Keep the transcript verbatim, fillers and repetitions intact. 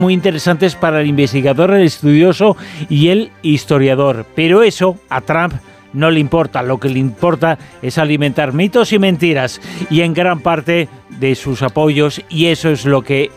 muy interesantes para el investigador, el estudioso y el historiador. Pero eso a Trump no le importa. Lo que le importa es alimentar mitos y mentiras, y en gran parte de sus apoyos, y eso es lo que